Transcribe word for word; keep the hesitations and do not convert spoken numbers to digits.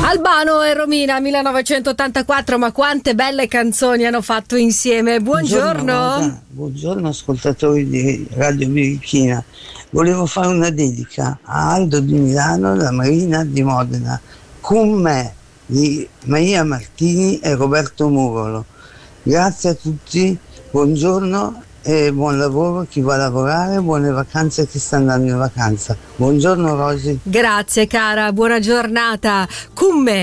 Albano e Romina, millenovecentottantaquattro, ma quante belle canzoni hanno fatto insieme. Buongiorno. Buongiorno, buongiorno ascoltatori di Radio Birichina. Volevo fare una dedica a Aldo di Milano e alla Marina di Modena, con me di Maria Martini e Roberto Murolo. Grazie a tutti, buongiorno e buon lavoro a chi va a lavorare, buone vacanze a chi sta andando in vacanza. Buongiorno Rosy. Grazie cara, buona giornata. Con me